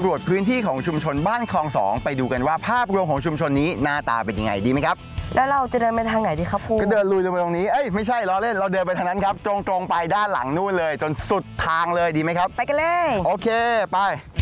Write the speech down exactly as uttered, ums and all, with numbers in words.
วจพื้นที่ของชุมชนบ้านคลองสองไปดูกันว่าภาพรวมของชุมชนนี้หน้าตาเป็นยังไงดีไหมครับแล้วเราจะเดินไปทางไหนดีครับครูก็เดินลุยลงไปตรงนี้เอ้ยไม่ใช่ล้อเล่นเราเดินไปทางนั้นครับตรงๆไปด้านหลังนู่นเลยจนสุดทางเลยดีไหมครับไปกันเลยโอเคไป